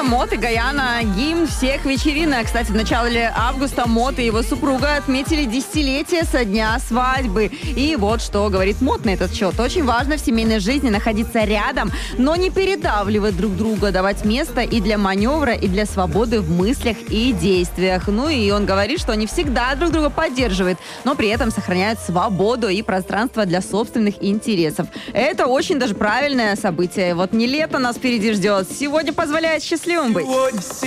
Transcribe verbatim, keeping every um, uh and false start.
Мот и Гаяна, гимн всех вечеринок. Кстати, в начале августа Мот и его супруга отметили десятилетие со дня свадьбы. И вот что говорит Мот на этот счет. Очень важно в семейной жизни находиться рядом, но не передавливать друг друга, давать место и для маневра, и для свободы в мыслях и действиях. Ну и он говорит, что они всегда друг друга поддерживают, но при этом сохраняют свободу и пространство для собственных интересов. Это очень даже правильное событие. Вот не лето нас впереди ждет. Сегодня позволяет счастливым быть.